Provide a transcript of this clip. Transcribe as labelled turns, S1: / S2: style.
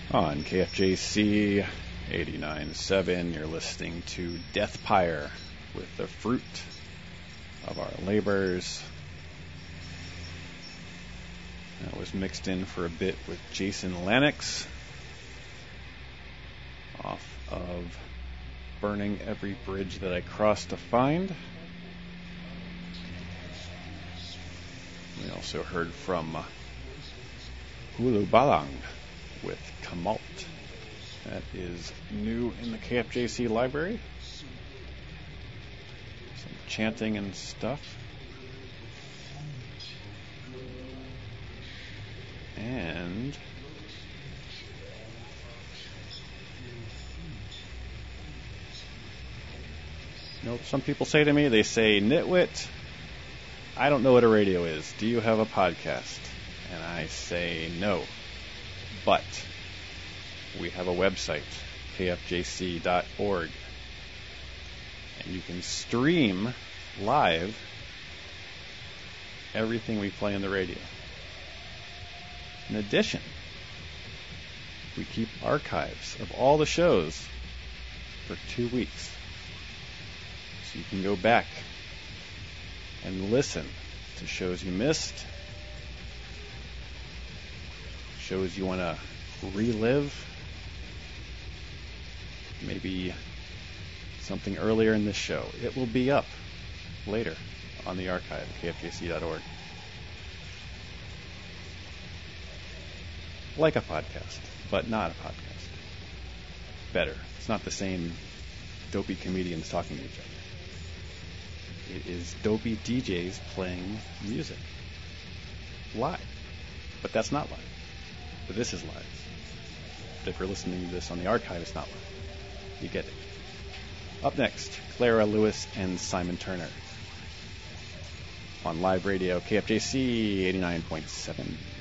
S1: On KFJC 89.7, you're listening to Death Pyre with the fruit of our labors. That was mixed in for a bit with Jason Lennox off of Burning Every Bridge That I Crossed to Find. We also heard from Hulu Balang with Kamalt. That is new in the KFJC library. Some chanting and stuff. And you know, some people say to me, they say, "Nitwit, I don't know what a radio is. Do you have a podcast?" And I say no. But we have a website, kfjc.org, and you can stream live everything we play on the radio. In addition, we keep archives of all the shows for 2 weeks. So you can go back and listen to shows you missed, shows you want to relive, maybe something earlier in this show. It will be up later on the archive at kfjc.org. Like a podcast, but not a podcast. Better. It's not the same dopey comedians talking to each other. It is dopey DJs playing music. Live. But that's not live. But this is live. But if you're listening to this on the archive, it's not live. You get it. Up next, Clara Lewis and Simon Turner on live radio, KFJC 89.7.